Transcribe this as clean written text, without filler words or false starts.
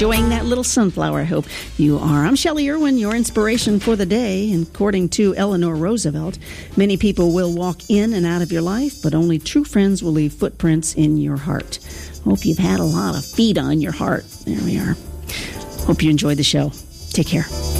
Enjoying that little sunflower, I hope you are. I'm Shelley Irwin, your inspiration for the day. And according to Eleanor Roosevelt, many people will walk in and out of your life, but only true friends will leave footprints in your heart. Hope you've had a lot of feet on your heart. There we are. Hope you enjoyed the show. Take care.